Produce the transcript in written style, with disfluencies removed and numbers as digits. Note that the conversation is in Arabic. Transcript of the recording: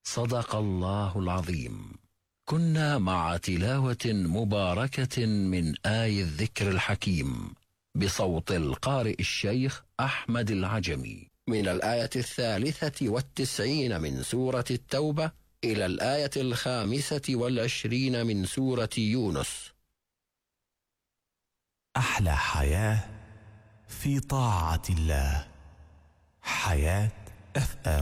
صدق الله العظيم. كنا مع تلاوة مباركة من آي الذكر الحكيم بصوت القارئ الشيخ أحمد العجمي من الآية 93 من سورة التوبة إلى الآية 25 من سورة يونس. أحلى حياة في طاعة الله. حياة FM.